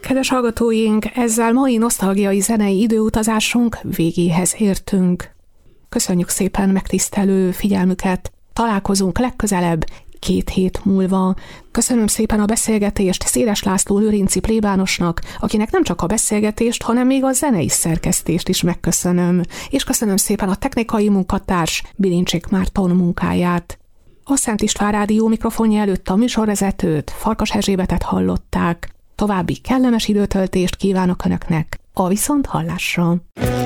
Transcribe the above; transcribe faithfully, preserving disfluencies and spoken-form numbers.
Kedves hallgatóink, ezzel mai nosztalgiai zenei időutazásunk végéhez értünk. Köszönjük szépen megtisztelő figyelmüket, találkozunk legközelebb két hét múlva. Köszönöm szépen a beszélgetést Széles László lőrinci plébánosnak, akinek nem csak a beszélgetést, hanem még a zenei szerkesztést is megköszönöm, és köszönöm szépen a technikai munkatárs Bilincsik Márton munkáját. A Szent István Rádió mikrofonja előtt a műsorvezetőt, Farkas Erzsébetet hallották. További kellemes időtöltést kívánok Önöknek, a viszonthallásra!